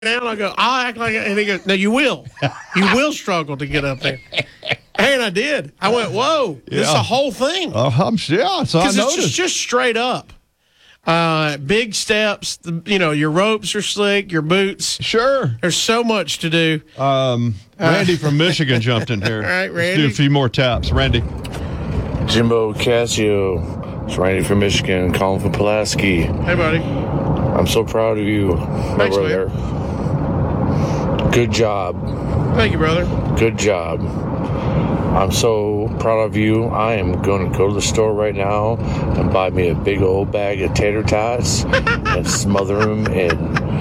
down. I go, I'll act like it. And he goes, no, you will. You will struggle to get up there. And I did. I went, whoa, this is a whole thing. I'm sure. Yeah, so I noticed. It's just straight up. Big steps. Your ropes are slick, your boots. Sure. There's so much to do. Randy from Michigan jumped in here. All right, Randy. Let's do a few more taps. Randy. Jimbo Casio. It's Randy from Michigan, calling from Pulaski. Hey, buddy. I'm so proud of you, my Thanks, brother. Good job. Thank you, brother. Good job. I'm so proud of you. I am going to go to the store right now and buy me a big old bag of tater tots and smother them in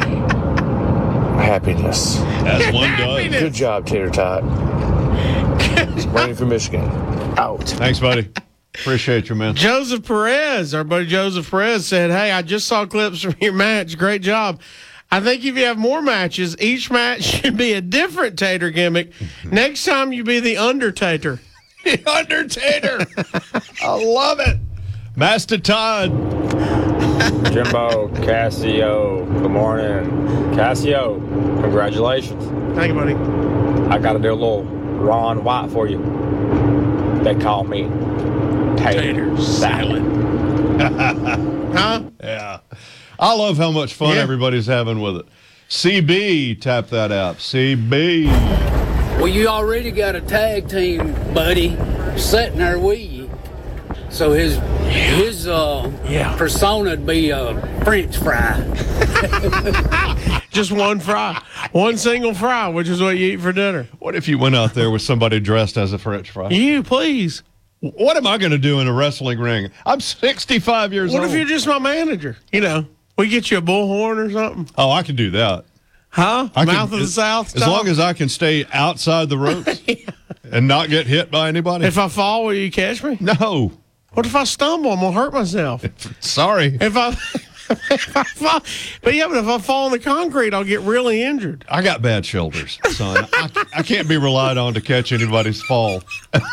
happiness. As one does. Good job, tater tot. Randy from Michigan. Out. Thanks, buddy. Appreciate you, man. Joseph Perez, our buddy Joseph Perez said, hey, I just saw clips from your match. Great job. I think if you have more matches, each match should be a different tater gimmick. Next time you be the Undertaker. The Undertaker. I love it. Master Todd. Jimbo, Casio, good morning. Casio, congratulations. Thank you, buddy. I got to do a little Ron White for you. They call me Tater Salad. Huh? Yeah. I love how much fun everybody's having with it. CB, tap that out. CB. Well, you already got a tag team buddy sitting there with you. So his persona'd be a French fry. Just one fry. One single fry, which is what you eat for dinner. What if you went out there with somebody dressed as a French fry? You, please. What am I going to do in a wrestling ring? I'm 65 years old. What if you're just my manager? We get you a bullhorn or something. Oh, I can do that. Huh? Mouth of the South As long as I can stay outside the ropes and not get hit by anybody. If I fall, will you catch me? No. What if I stumble? I'm going to hurt myself. Sorry. If I fall, but if I fall on the concrete, I'll get really injured. I got bad shoulders, son. I can't be relied on to catch anybody's fall.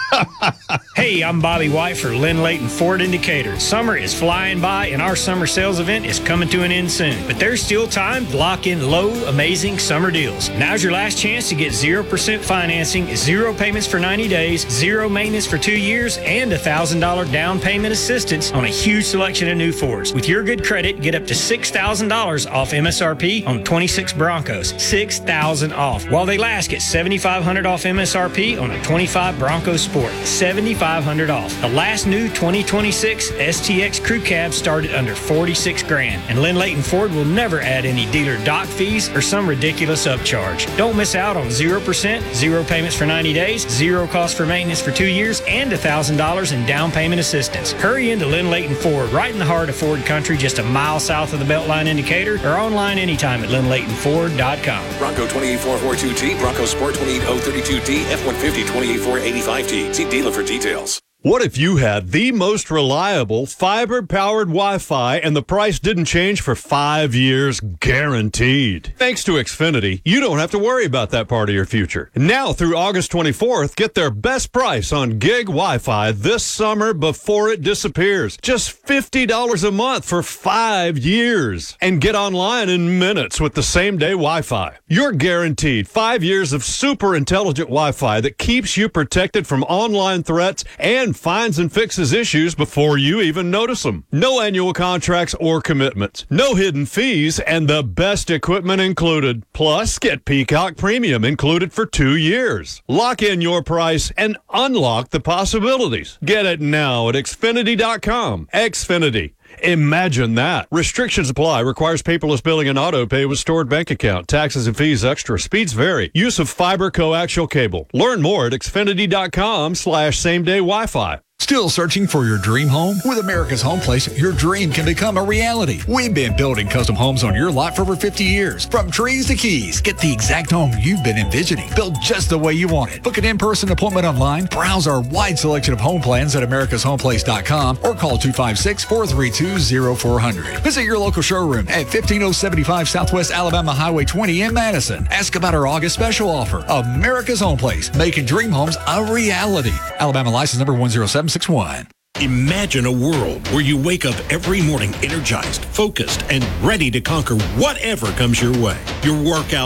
Hey, I'm Bobby White for Lynn Layton Ford Indicator. Summer is flying by, and our summer sales event is coming to an end soon. But there's still time to lock in low, amazing summer deals. Now's your last chance to get 0% financing, 0 payments for 90 days, 0 maintenance for 2 years, and $1,000 down payment assistance on a huge selection of new Fords. With your good credit, get up to $6,000 off MSRP on 26 Broncos. $6,000 off. While they last, get $7,500 off MSRP on a 25 Bronco Sport. $7,500 off. The last new 2026 STX Crew Cab started under $46,000. And Lynn Layton Ford will never add any dealer dock fees or some ridiculous upcharge. Don't miss out on 0%, 0 payments for 90 days, 0 cost for maintenance for 2 years, and $1,000 in down payment assistance. Hurry into Lynn Layton Ford, right in the heart of Ford country, just a mile south of the Beltline Indicator, or online anytime at LynnLaytonFord.com. Bronco 28442T, Bronco Sport 28032T, F-150 28485T. See dealer for details. What if you had the most reliable fiber-powered Wi-Fi and the price didn't change for 5 years guaranteed? Thanks to Xfinity, you don't have to worry about that part of your future. Now through August 24th, get their best price on gig Wi-Fi this summer before it disappears. Just $50 a month for 5 years. And get online in minutes with the same-day Wi-Fi. You're guaranteed 5 years of super intelligent Wi-Fi that keeps you protected from online threats and finds and fixes issues before you even notice them. No annual contracts or commitments. No hidden fees, and the best equipment included. Plus, get Peacock Premium included for 2 years. Lock in your price and unlock the possibilities. Get it now at Xfinity.com. Xfinity. Imagine that. Restrictions apply. Requires paperless billing and auto pay with stored bank account. Taxes and fees extra. Speeds vary. Use of fiber coaxial cable. Learn more at Xfinity.com/same-day Wi-Fi. Still searching for your dream home? With America's Home Place, your dream can become a reality. We've been building custom homes on your lot for over 50 years. From trees to keys, get the exact home you've been envisioning. Built just the way you want it. Book an in-person appointment online. Browse our wide selection of home plans at americashomeplace.com or call 256-432-0400. Visit your local showroom at 15075 Southwest Alabama Highway 20 in Madison. Ask about our August special offer. America's Home Place, making dream homes a reality. Alabama license number 10761. Imagine a world where you wake up every morning energized, focused, and ready to conquer whatever comes your way. Your workout